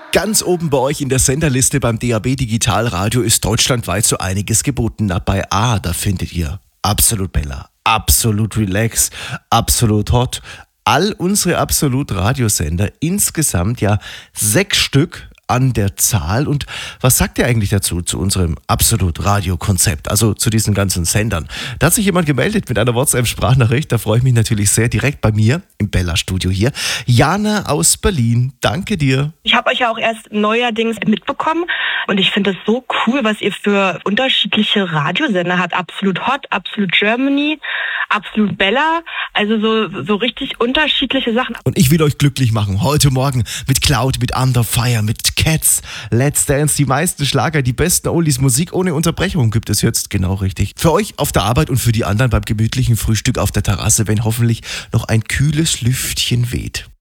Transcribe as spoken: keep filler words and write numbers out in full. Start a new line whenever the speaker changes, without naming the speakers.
Ganz oben bei euch in der Senderliste beim D A B Digitalradio ist deutschlandweit so einiges geboten. Na, bei A, da findet ihr Absolut Bella, Absolut Relax, Absolut Hot, all unsere Absolut Radiosender, insgesamt ja sechs Stück an der Zahl. Und was sagt ihr eigentlich dazu, zu unserem Absolut-Radio-Konzept, also zu diesen ganzen Sendern? Da hat sich jemand gemeldet mit einer WhatsApp-Sprachnachricht, da freue ich mich natürlich sehr, direkt bei mir im Bella-Studio hier. Jana aus Berlin, danke dir.
Ich habe euch ja auch erst neuerdings mitbekommen und ich finde es so cool, was ihr für unterschiedliche Radiosender habt. Absolut Hot, Absolut Germany, Absolut Bella, also so, so richtig unterschiedliche Sachen.
Und ich will euch glücklich machen, heute Morgen mit Cloud, mit Under Fire, mit Cats, Let's Dance, die meisten Schlager, die besten Oldies, Musik ohne Unterbrechung gibt es jetzt, genau richtig. Für euch auf der Arbeit und für die anderen beim gemütlichen Frühstück auf der Terrasse, wenn hoffentlich noch ein kühles Lüftchen weht.